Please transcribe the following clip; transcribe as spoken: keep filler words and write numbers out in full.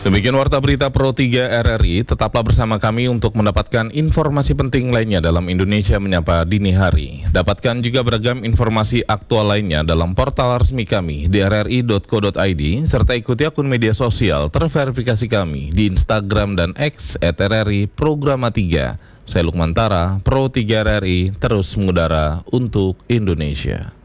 Demikian Warta Berita Pro tiga R R I, tetaplah bersama kami untuk mendapatkan informasi penting lainnya dalam Indonesia Menyapa Dini Hari. Dapatkan juga beragam informasi aktual lainnya dalam portal resmi kami di r r i dot co dot i d, serta ikuti akun media sosial terverifikasi kami di Instagram dan X et r r i programa tiga. Saya Lukman Tara, Pro tiga R R I, terus mengudara untuk Indonesia.